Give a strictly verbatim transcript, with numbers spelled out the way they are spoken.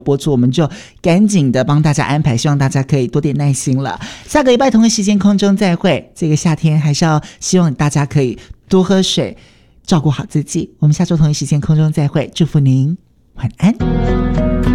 播出，我们就赶紧的帮大家安排，希望大家可以多点耐心了。下个礼拜同一时间空中再会。这个夏天还是要希望大家可以多喝水，照顾好自己。我们下周同一时间空中再会，祝福您晚安。